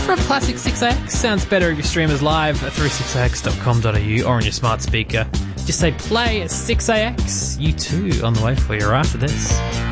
of Classic 6AX. Sounds better if you stream us live through 6AX.com.au or on your smart speaker. Just say play at 6AX. You too on the way for you right after this.